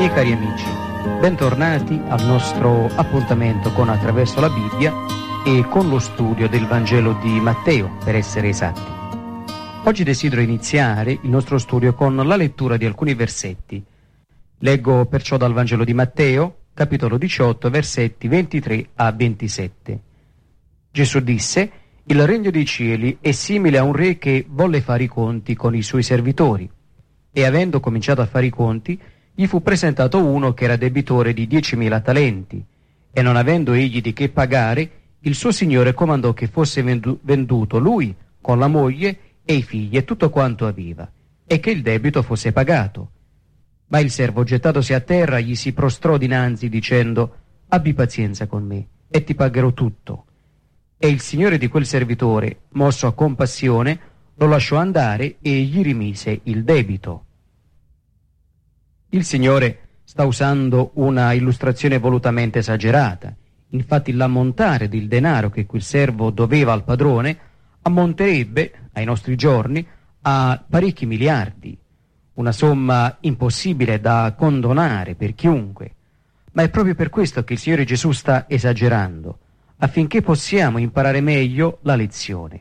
Miei cari amici, bentornati al nostro appuntamento con Attraverso la Bibbia e con lo studio del Vangelo di Matteo, per essere esatti. Oggi desidero iniziare il nostro studio con la lettura di alcuni versetti. Leggo perciò dal Vangelo di Matteo, capitolo 18, versetti 23 a 27. Gesù disse: «Il regno dei cieli è simile a un re che volle fare i conti con i suoi servitori. E avendo cominciato a fare i conti, gli fu presentato uno che era debitore di 10.000 talenti, e non avendo egli di che pagare, il suo signore comandò che fosse venduto lui con la moglie e i figli e tutto quanto aveva, e che il debito fosse pagato. Ma il servo, gettatosi a terra, gli si prostrò dinanzi dicendo: abbi pazienza con me e ti pagherò tutto. E il signore di quel servitore, mosso a compassione, lo lasciò andare e gli rimise il debito». Il Signore sta usando una illustrazione volutamente esagerata. Infatti l'ammontare del denaro che quel servo doveva al padrone ammonterebbe, ai nostri giorni, a parecchi miliardi, una somma impossibile da condonare per chiunque. Ma è proprio per questo che il Signore Gesù sta esagerando, affinché possiamo imparare meglio la lezione.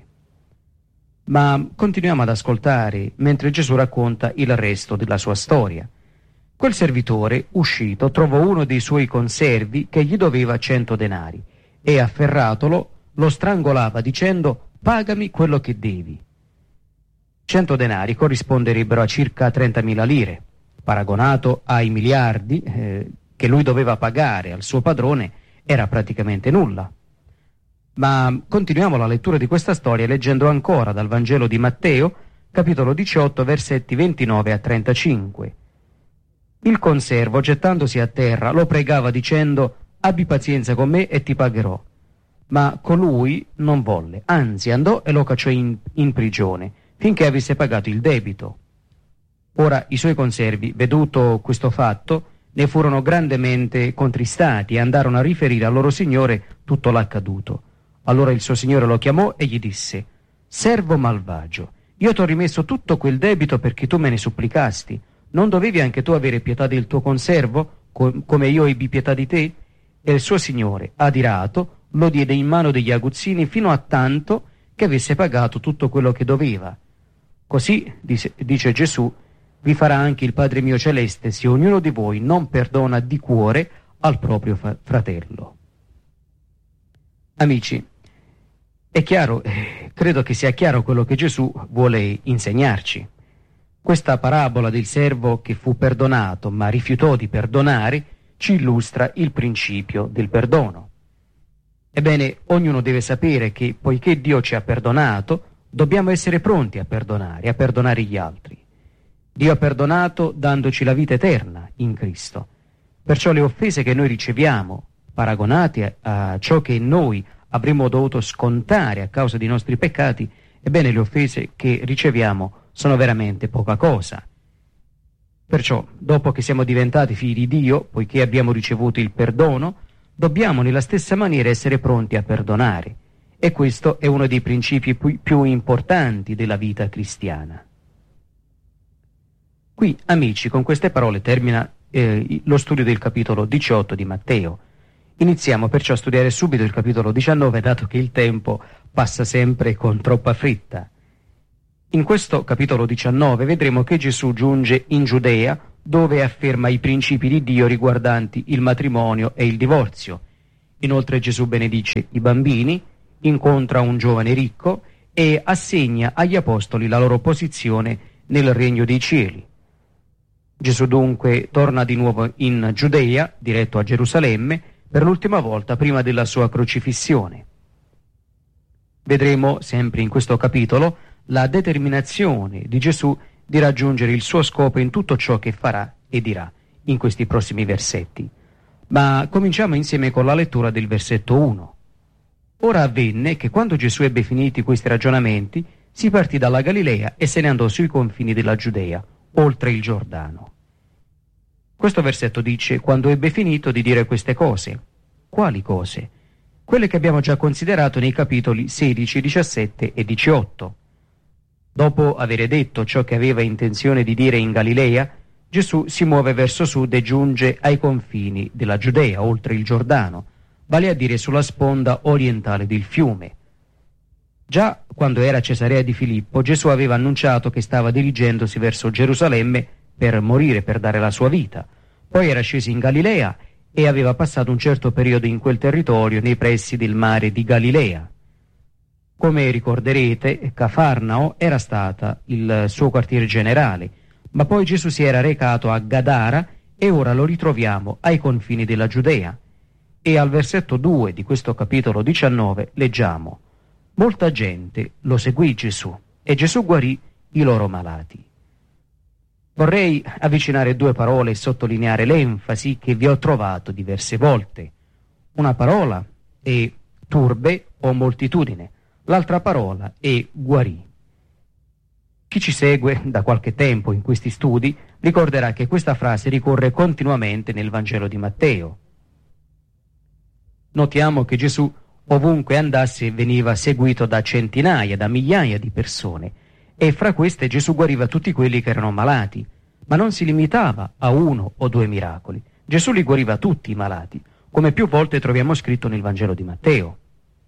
Ma continuiamo ad ascoltare mentre Gesù racconta il resto della sua storia. Quel servitore, uscito, trovò uno dei suoi conservi che gli doveva 100 denari e, afferratolo, lo strangolava dicendo: «Pagami quello che devi». 100 denari corrisponderebbero a circa 30.000 lire. Paragonato ai miliardi che lui doveva pagare al suo padrone, era praticamente nulla. Ma continuiamo la lettura di questa storia leggendo ancora dal Vangelo di Matteo, capitolo 18, versetti 29 a 35. Il conservo, gettandosi a terra, lo pregava dicendo: «Abbi pazienza con me e ti pagherò». Ma colui non volle, anzi andò e lo cacciò in prigione, finché avesse pagato il debito. Ora i suoi conservi, veduto questo fatto, ne furono grandemente contristati e andarono a riferire al loro signore tutto l'accaduto. Allora il suo signore lo chiamò e gli disse: «Servo malvagio, io t'ho rimesso tutto quel debito perché tu me ne supplicasti. Non dovevi anche tu avere pietà del tuo conservo, come io ebbi pietà di te?» E il suo signore, adirato, lo diede in mano degli aguzzini fino a tanto che avesse pagato tutto quello che doveva. «Così, dice Gesù, vi farà anche il Padre mio celeste se ognuno di voi non perdona di cuore al proprio fratello». Amici, è chiaro, credo che sia chiaro quello che Gesù vuole insegnarci. Questa parabola del servo che fu perdonato ma rifiutò di perdonare ci illustra il principio del perdono. Ebbene, ognuno deve sapere che poiché Dio ci ha perdonato, dobbiamo essere pronti a perdonare gli altri. Dio ha perdonato dandoci la vita eterna in Cristo. Perciò le offese che noi riceviamo, paragonate a ciò che noi avremmo dovuto scontare a causa dei nostri peccati, ebbene le offese che riceviamo sono veramente poca cosa. Perciò, dopo che siamo diventati figli di Dio, poiché abbiamo ricevuto il perdono, dobbiamo nella stessa maniera essere pronti a perdonare. E questo è uno dei principi più importanti della vita cristiana. Qui, amici, con queste parole termina lo studio del capitolo 18 di Matteo. Iniziamo perciò a studiare subito il capitolo 19, dato che il tempo passa sempre con troppa fretta. In questo capitolo 19 vedremo che Gesù giunge in Giudea, dove afferma i principi di Dio riguardanti il matrimonio e il divorzio. Inoltre Gesù benedice i bambini, incontra un giovane ricco e assegna agli apostoli la loro posizione nel regno dei cieli. Gesù dunque torna di nuovo in Giudea, diretto a Gerusalemme, per l'ultima volta prima della sua crocifissione. Vedremo sempre in questo capitolo la determinazione di Gesù di raggiungere il suo scopo in tutto ciò che farà e dirà in questi prossimi versetti. Ma cominciamo insieme con la lettura del versetto 1. Ora avvenne che quando Gesù ebbe finiti questi ragionamenti, si partì dalla Galilea e se ne andò sui confini della Giudea, oltre il Giordano. Questo versetto dice: quando ebbe finito di dire queste cose. Quali cose? Quelle che abbiamo già considerato nei capitoli 16, 17 e 18. Dopo avere detto ciò che aveva intenzione di dire in Galilea, Gesù si muove verso sud e giunge ai confini della Giudea, oltre il Giordano, vale a dire sulla sponda orientale del fiume. Già quando era a Cesarea di Filippo, Gesù aveva annunciato che stava dirigendosi verso Gerusalemme per morire, per dare la sua vita. Poi era sceso in Galilea e aveva passato un certo periodo in quel territorio, nei pressi del mare di Galilea. Come ricorderete, Cafarnao era stata il suo quartiere generale, ma poi Gesù si era recato a Gadara e ora lo ritroviamo ai confini della Giudea. E al versetto 2 di questo capitolo 19 leggiamo: molta gente lo seguì Gesù e Gesù guarì i loro malati. Vorrei avvicinare due parole e sottolineare l'enfasi che vi ho trovato diverse volte. Una parola è turbe o moltitudine, l'altra parola è guarì. Chi ci segue da qualche tempo in questi studi ricorderà che questa frase ricorre continuamente nel Vangelo di Matteo. Notiamo che Gesù ovunque andasse veniva seguito da centinaia, da migliaia di persone, e fra queste Gesù guariva tutti quelli che erano malati, ma non si limitava a uno o due miracoli. Gesù li guariva tutti i malati, come più volte troviamo scritto nel Vangelo di Matteo.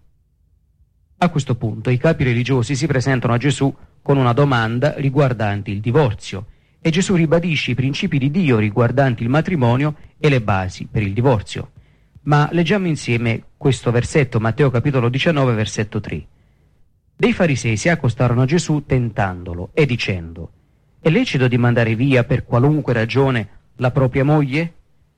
A questo punto i capi religiosi si presentano a Gesù con una domanda riguardante il divorzio, e Gesù ribadisce i principi di Dio riguardanti il matrimonio e le basi per il divorzio. Ma leggiamo insieme questo versetto, Matteo capitolo 19, versetto 3. Dei farisei si accostarono a Gesù tentandolo e dicendo: è lecito di mandare via per qualunque ragione la propria moglie?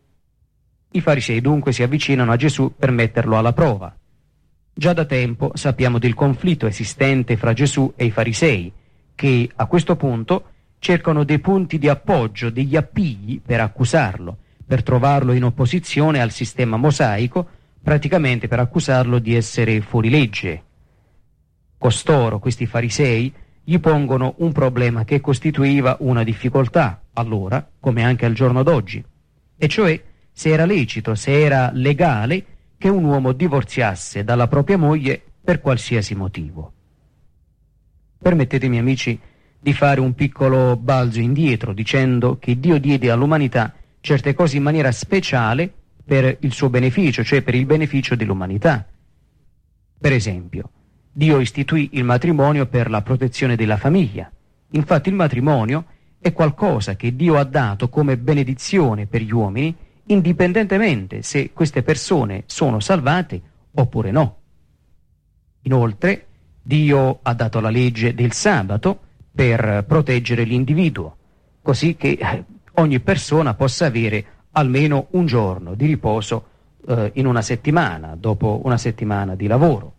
I farisei dunque si avvicinano a Gesù per metterlo alla prova. Già da tempo sappiamo del conflitto esistente fra Gesù e i farisei, che a questo punto cercano dei punti di appoggio, degli appigli per accusarlo, per trovarlo in opposizione al sistema mosaico, praticamente per accusarlo di essere fuorilegge. Costoro, questi farisei, gli pongono un problema che costituiva una difficoltà allora, come anche al giorno d'oggi, e cioè se era lecito, se era legale che un uomo divorziasse dalla propria moglie per qualsiasi motivo. Permettetemi, amici, di fare un piccolo balzo indietro dicendo che Dio diede all'umanità certe cose in maniera speciale per il suo beneficio, cioè per il beneficio dell'umanità. Per esempio, Dio istituì il matrimonio per la protezione della famiglia. Infatti il matrimonio è qualcosa che Dio ha dato come benedizione per gli uomini, indipendentemente se queste persone sono salvate oppure no. Inoltre, Dio ha dato la legge del sabato per proteggere l'individuo, così che ogni persona possa avere almeno un giorno di riposo in una settimana, dopo una settimana di lavoro.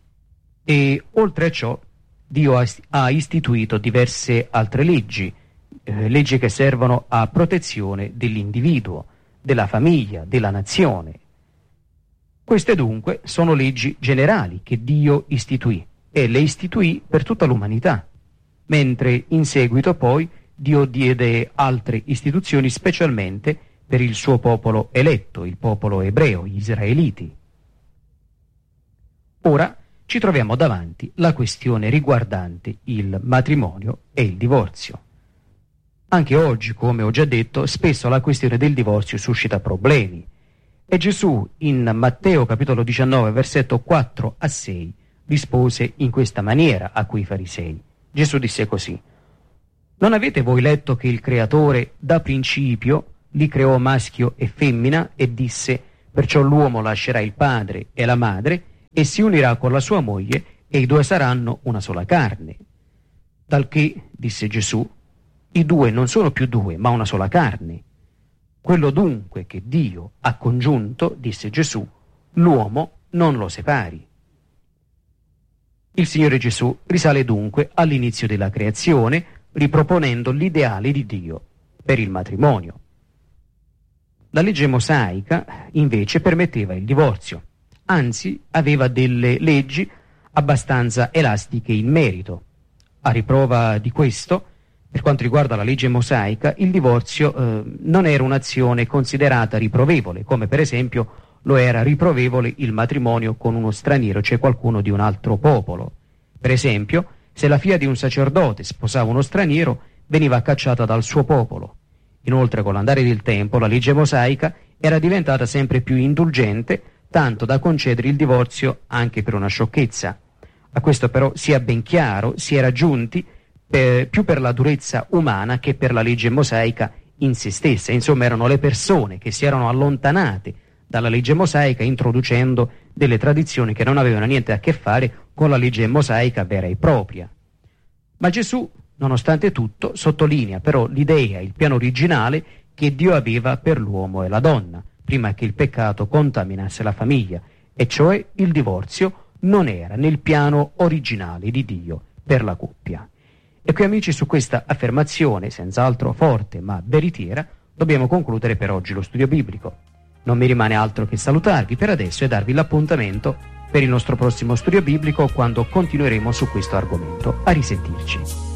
E oltre a ciò, Dio ha istituito diverse altre leggi, leggi che servono a protezione dell'individuo, della famiglia, della nazione. Queste dunque sono leggi generali che Dio istituì, e le istituì per tutta l'umanità, mentre in seguito poi Dio diede altre istituzioni specialmente per il suo popolo eletto, il popolo ebreo, gli israeliti. Ora ci troviamo davanti la questione riguardante il matrimonio e il divorzio. Anche oggi, come ho già detto, spesso la questione del divorzio suscita problemi. E Gesù, in Matteo capitolo 19, versetto 4 a 6, rispose in questa maniera a quei farisei. Gesù disse così: non avete voi letto che il Creatore da principio li creò maschio e femmina e disse: perciò l'uomo lascerà il padre e la madre e si unirà con la sua moglie e i due saranno una sola carne. Talché, disse Gesù, i due non sono più due, ma una sola carne. Quello dunque che Dio ha congiunto, disse Gesù, l'uomo non lo separi. Il Signore Gesù risale dunque all'inizio della creazione, riproponendo l'ideale di Dio per il matrimonio. La legge mosaica, invece, permetteva il divorzio, anzi aveva delle leggi abbastanza elastiche in merito. A riprova di questo, per quanto riguarda la legge mosaica, il divorzio non era un'azione considerata riprovevole, come per esempio lo era riprovevole il matrimonio con uno straniero, cioè qualcuno di un altro popolo. Per esempio, se la figlia di un sacerdote sposava uno straniero, veniva cacciata dal suo popolo. Inoltre, con l'andare del tempo, la legge mosaica era diventata sempre più indulgente, tanto da concedere il divorzio anche per una sciocchezza. A questo però, sia ben chiaro, si era giunti più per la durezza umana che per la legge mosaica in se stessa. Insomma, erano le persone che si erano allontanate dalla legge mosaica, introducendo delle tradizioni che non avevano niente a che fare con la legge mosaica vera e propria. Ma Gesù, nonostante tutto, sottolinea però l'idea, il piano originale che Dio aveva per l'uomo e la donna, prima che il peccato contaminasse la famiglia, e cioè il divorzio non era nel piano originale di Dio per la coppia. E qui, amici, su questa affermazione, senz'altro forte ma veritiera, dobbiamo concludere per oggi lo studio biblico. Non mi rimane altro che salutarvi per adesso e darvi l'appuntamento per il nostro prossimo studio biblico, quando continueremo su questo argomento. A risentirci.